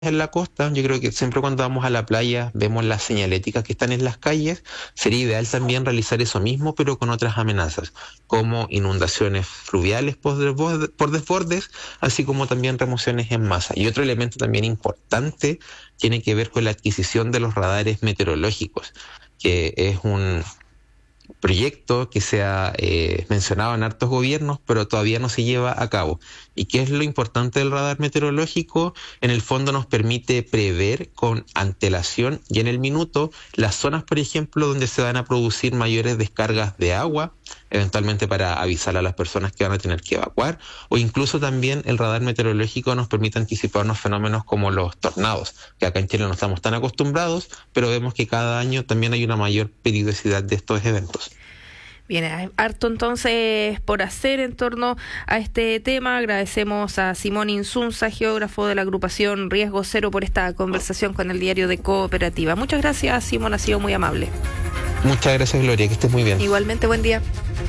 en la costa. Yo creo que siempre cuando vamos a la playa vemos las señaléticas que están en las calles. Sería ideal también realizar eso mismo, pero con otras amenazas, como inundaciones fluviales por desbordes, así como también remociones en masa. Y otro elemento también importante tiene que ver con la adquisición de los radares meteorológicos, que es un proyecto que se ha mencionado en hartos gobiernos, pero todavía no se lleva a cabo. ¿Y qué es lo importante del radar meteorológico? En el fondo nos permite prever con antelación y en el minuto las zonas, por ejemplo, donde se van a producir mayores descargas de agua, eventualmente para avisar a las personas que van a tener que evacuar, o incluso también el radar meteorológico nos permite anticiparnos fenómenos como los tornados, que acá en Chile no estamos tan acostumbrados, pero vemos que cada año también hay una mayor periodicidad de estos eventos. Bien, hay harto entonces por hacer en torno a este tema. Agradecemos a Simón Insunza, geógrafo de la agrupación Riesgo Cero, por esta conversación con el diario de Cooperativa. Muchas gracias, Simón, ha sido muy amable. Muchas gracias, Gloria, que estés muy bien. Igualmente, buen día.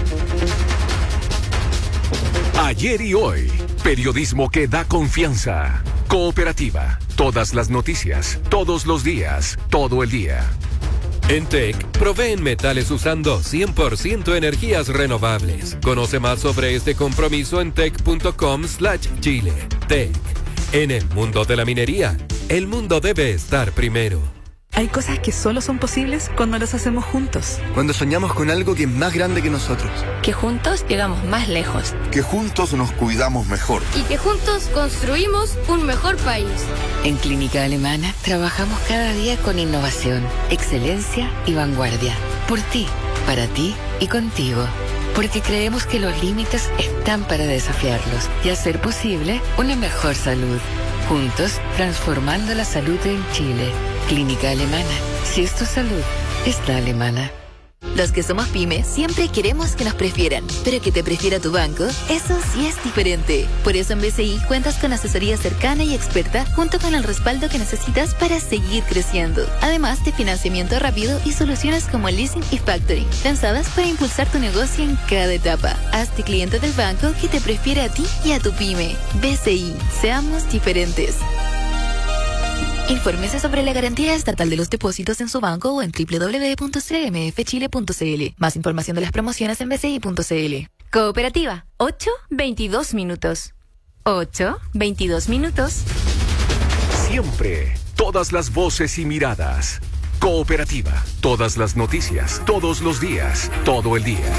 Ayer y hoy, periodismo que da confianza. Cooperativa, todas las noticias, todos los días, todo el día. En TEC, proveen metales usando 100% energías renovables. Conoce más sobre este compromiso en tec.com/Chile. TEC. En el mundo de la minería, el mundo debe estar primero. Hay cosas que solo son posibles cuando las hacemos juntos. Cuando soñamos con algo que es más grande que nosotros. Que juntos llegamos más lejos. Que juntos nos cuidamos mejor. Y que juntos construimos un mejor país. En Clínica Alemana trabajamos cada día con innovación, excelencia y vanguardia. Por ti, para ti y contigo. Porque creemos que los límites están para desafiarlos y hacer posible una mejor salud. Juntos, transformando la salud en Chile. Clínica Alemana. Si es tu salud, es la alemana. Los que somos pymes siempre queremos que nos prefieran, pero que te prefiera tu banco, eso sí es diferente. Por eso en BCI cuentas con asesoría cercana y experta, junto con el respaldo que necesitas para seguir creciendo. Además de financiamiento rápido y soluciones como leasing y factoring, pensadas para impulsar tu negocio en cada etapa. Hazte cliente del banco que te prefiere a ti y a tu pyme. BCI, seamos diferentes. Infórmese sobre la garantía estatal de los depósitos en su banco o en www.cmfchile.cl. Más información de las promociones en bci.cl. Cooperativa, 8:22 minutos. 8:22 minutos. Siempre, todas las voces y miradas. Cooperativa, todas las noticias, todos los días, todo el día.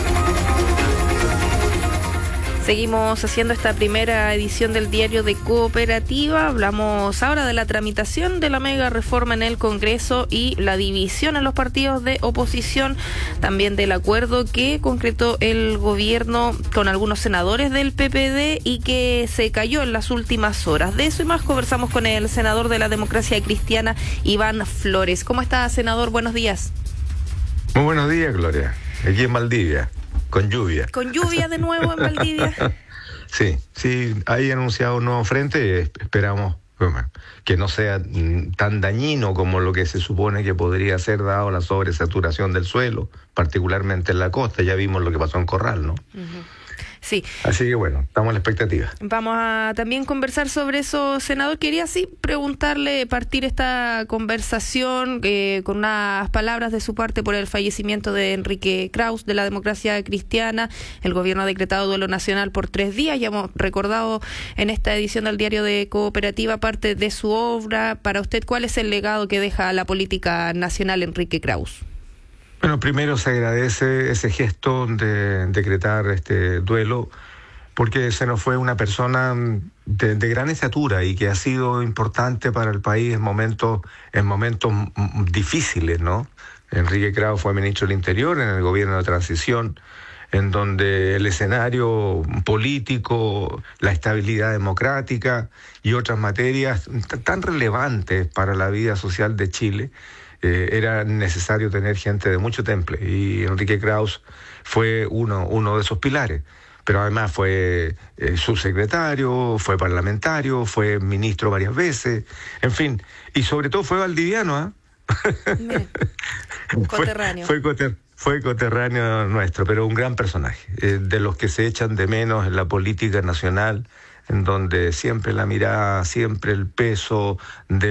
Seguimos haciendo esta primera edición del diario de Cooperativa. Hablamos ahora de la tramitación de la mega reforma en el Congreso y la división en los partidos de oposición, también del acuerdo que concretó el gobierno con algunos senadores del PPD y que se cayó en las últimas horas. De eso y más conversamos con el senador de la Democracia Cristiana, Iván Flores. ¿Cómo está, senador? Buenos días. Muy buenos días, Gloria. Aquí en Valdivia. Con lluvia. ¿Con lluvia de nuevo en Valdivia? Sí, hay anunciado un nuevo frente y esperamos que no sea tan dañino como lo que se supone que podría ser dado la sobresaturación del suelo, particularmente en la costa. Ya vimos lo que pasó en Corral, ¿no? Uh-huh. Sí. Así que bueno, estamos en la expectativa. Vamos a también conversar sobre eso, senador. Quería partir esta conversación con unas palabras de su parte por el fallecimiento de Enrique Krauss, de la Democracia Cristiana. El gobierno ha decretado duelo nacional por 3 días. Ya hemos recordado en esta edición del diario de Cooperativa parte de su obra. Para usted, ¿cuál es el legado que deja a la política nacional Enrique Krauss? Bueno, primero se agradece ese gesto de decretar este duelo, porque se nos fue una persona de gran estatura y que ha sido importante para el país en momentos difíciles, ¿no? Enrique Krauss fue ministro del Interior en el gobierno de transición, en donde el escenario político, la estabilidad democrática y otras materias tan relevantes para la vida social de Chile, era necesario tener gente de mucho temple, y Enrique Krauss fue uno de esos pilares. Pero además fue subsecretario, fue parlamentario, fue ministro varias veces, en fin, y sobre todo fue valdiviano, coterráneo. Fue coterráneo nuestro, pero un gran personaje, de los que se echan de menos en la política nacional en donde siempre la mirada, siempre el peso de